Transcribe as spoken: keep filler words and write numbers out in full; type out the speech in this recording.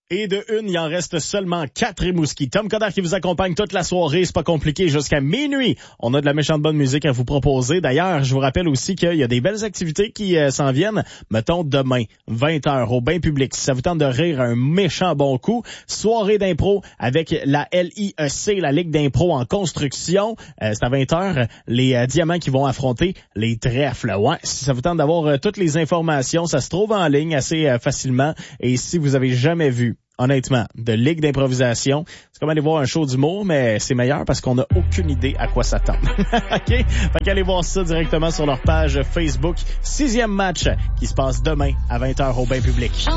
Et de une, il en reste seulement quatre Rimouski. Tom Coderre qui vous accompagne toute la soirée. C'est pas compliqué jusqu'à minuit. On a de la méchante bonne musique à vous proposer. D'ailleurs, je vous rappelle aussi qu'il y a des belles activités qui euh, s'en viennent. Mettons demain, vingt heures, au bain public. Si ça vous tente de rire un méchant bon coup, soirée d'impro avec la L I E C, la Ligue d'impro en construction. Euh, c'est à vingt heures, les euh, diamants qui vont affronter les trèfles. Ouais, si ça vous tente d'avoir euh, toutes les informations, ça se trouve en ligne assez euh, facilement. Et si vous avez jamais vu, honnêtement, de ligue d'improvisation, c'est comme aller voir un show d'humour, mais c'est meilleur parce qu'on n'a aucune idée à quoi s'attendre. OK? Fait qu'allez voir ça directement sur leur page Facebook. Sixième match qui se passe demain à vingt heures au bain public.